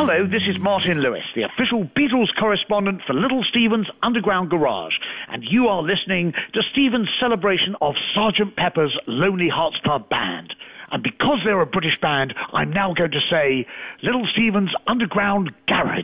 Hello, this is Martin Lewis, the official Beatles correspondent for Little Steven's Underground Garage, and you are listening to Steven's celebration of Sgt. Pepper's Lonely Hearts Club Band. And because they're a British band, I'm now going to say Little Steven's Underground Garage.